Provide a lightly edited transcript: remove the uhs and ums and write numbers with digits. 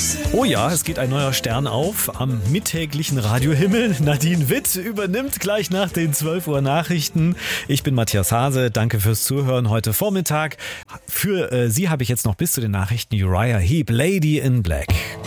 Oh ja, es geht ein neuer Stern auf am mittäglichen Radiohimmel. Nadine Witt übernimmt gleich nach den 12 Uhr Nachrichten. Ich bin Matthias Hase, danke fürs Zuhören heute Vormittag. Für Sie habe ich jetzt noch bis zu den Nachrichten Uriah Heep, Lady in Black.